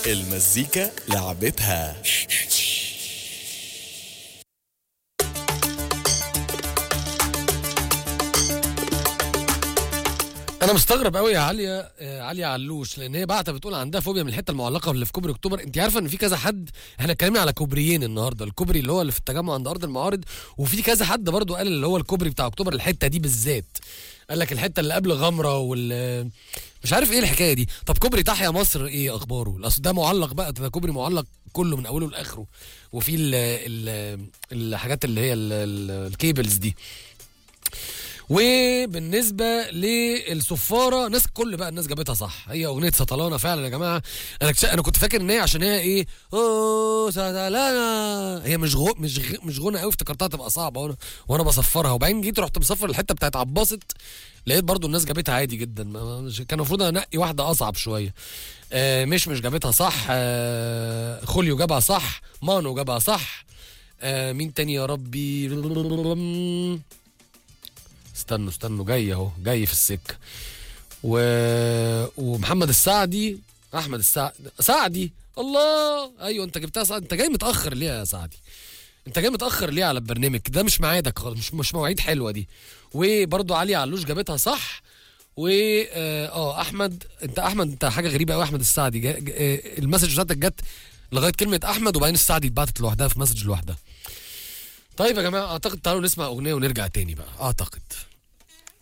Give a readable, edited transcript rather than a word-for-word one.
المزيكا لعبتها. انا مستغرب قوي يا عليا عليا علوش، لان هي بعتها بتقول عندها فوبيا من الحته المعلقه اللي في كوبري اكتوبر. انت عارفه ان في كذا حد، احنا اتكلمنا على كوبريين النهارده، الكوبري اللي هو اللي في التجمع عند ارض المعارض، وفي كذا حد برضو قال اللي هو الكوبري بتاع اكتوبر الحته دي بالذات، قال لك الحته اللي قبل غمره مش عارف ايه الحكايه دي. طب كوبري تحيا مصر ايه اخباره؟ اصل ده معلق بقى، ده كوبري معلق كله من اوله لاخره، وفي الحاجات اللي هي الكيبلز دي. وبالنسبه للصفاره، كل بقى الناس جابتها صح، هي اغنيه سطلانه فعلا يا جماعه. انا كنت فاكر ان هي عشان هي ايه، اوه سطلانه، هي مش غنى قوي، افتكرتها تبقى صعبه وانا بصفرها، وبعدين جيت رحت مصفر الحته بتاعت عباسط، لقيت برضو الناس جابتها عادي جدا. كان المفروض انقي واحده اصعب شويه. مش جابتها صح. خوليو جابها صح، مانو جابها صح. مين تاني يا ربي؟ استنوا جاي اهو، جاي في السكه. ومحمد السعدي، احمد سعدي، الله، ايوه انت جبتها سعدي. انت جاي متاخر ليه يا سعدي؟ انت جاي متاخر ليه على البرنامج ده؟ مش ميعادك خالص، مش مواعيد حلوه دي. وبرضو علي علوش جابتها صح. و احمد، انت حاجه غريبه قوي. احمد السعدي المسج بتاعتك جت لغايه كلمه احمد، وبعدين السعدي اتبعتت لوحدها في مسج لوحدها. طيب يا جماعه، اعتقد تعالوا نسمع اغنيه ونرجع تاني بقى، اعتقد